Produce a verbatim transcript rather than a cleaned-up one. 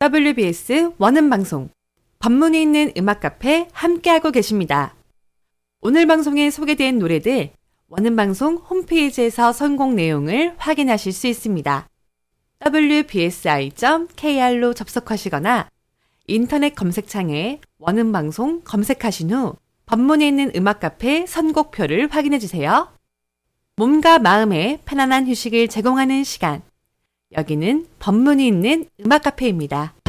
더블유비에스 원음방송, 법문이 있는 음악 카페 함께하고 계십니다. 오늘 방송에 소개된 노래들 원음방송 홈페이지에서 선곡 내용을 확인하실 수 있습니다. 더블유비에스아이 닷 케이알로 접속하시거나 인터넷 검색창에 원음방송 검색하신 후 법문이 있는 음악 카페 선곡표를 확인해 주세요. 몸과 마음에 편안한 휴식을 제공하는 시간. 여기는 법문이 있는 음악 카페입니다.